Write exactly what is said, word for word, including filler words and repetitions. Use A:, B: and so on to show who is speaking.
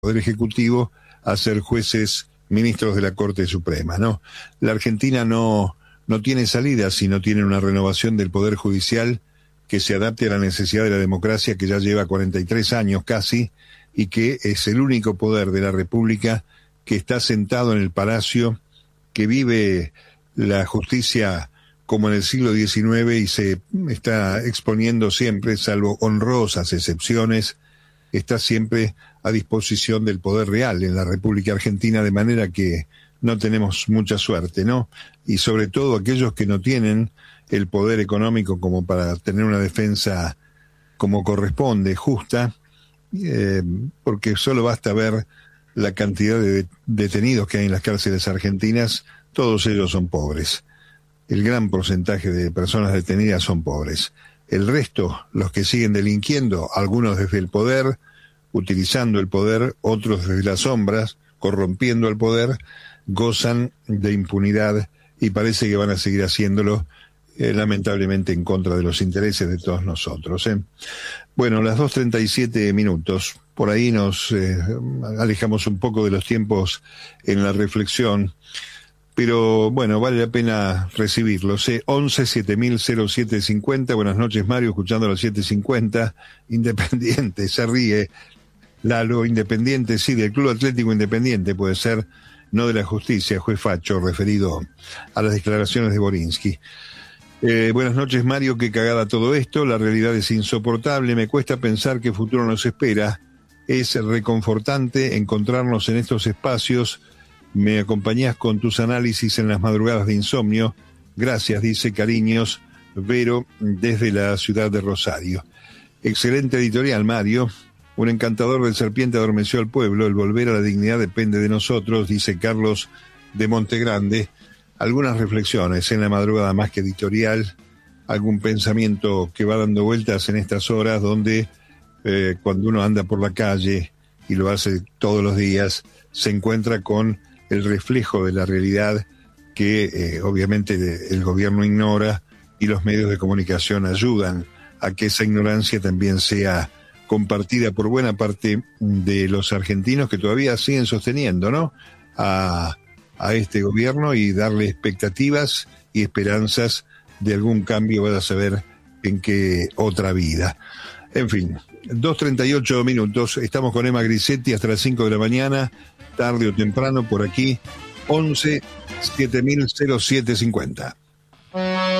A: Poder Ejecutivo a ser jueces, ministros de la Corte Suprema, ¿no? La Argentina no, no tiene salida si no tiene una renovación del Poder Judicial que se adapte a la necesidad de la democracia, que ya lleva cuarenta y tres años casi, y que es el único poder de la República que está sentado en el Palacio, que vive la justicia como en el siglo diecinueve y se está exponiendo siempre, salvo honrosas excepciones, está siempre a disposición del poder real en la República Argentina, de manera que no tenemos mucha suerte, ¿no? Y sobre todo aquellos que no tienen el poder económico como para tener una defensa como corresponde, justa, eh, porque solo basta ver la cantidad de detenidos que hay en las cárceles argentinas, todos ellos son pobres. El gran porcentaje de personas detenidas son pobres. El resto, los que siguen delinquiendo, algunos desde el poder, utilizando el poder, otros desde las sombras, corrompiendo el poder, gozan de impunidad y parece que van a seguir haciéndolo, eh, lamentablemente en contra de los intereses de todos nosotros, ¿eh? Bueno, las dos treinta y siete minutos, por ahí nos eh, alejamos un poco de los tiempos en la reflexión, pero bueno, vale la pena recibirlos, ¿eh? once siete mil cero siete cincuenta, buenas noches Mario, escuchando a las siete cincuenta, Independiente, se ríe Lalo, Independiente, sí, del Club Atlético Independiente puede ser, no de la justicia, juez Facho, referido a las declaraciones de Borinsky. Eh, buenas noches Mario, qué cagada todo esto, la realidad es insoportable, me cuesta pensar qué futuro nos espera, es reconfortante encontrarnos en estos espacios, me acompañás con tus análisis en las madrugadas de insomnio, gracias, dice cariños, Vero, desde la ciudad de Rosario. Excelente editorial Mario, un encantador del serpiente adormeció al pueblo, el volver a la dignidad depende de nosotros, dice Carlos de Montegrande. Algunas reflexiones en la madrugada más que editorial, algún pensamiento que va dando vueltas en estas horas donde eh, cuando uno anda por la calle y lo hace todos los días, se encuentra con el reflejo de la realidad que eh, obviamente el gobierno ignora y los medios de comunicación ayudan a que esa ignorancia también sea compartida por buena parte de los argentinos que todavía siguen sosteniendo, ¿no?, a, a este gobierno y darle expectativas y esperanzas de algún cambio, vaya a saber en qué otra vida. En fin, dos treinta y ocho minutos, estamos con Emma Grisetti hasta las cinco de la mañana, tarde o temprano por aquí, once siete mil cero siete cincuenta.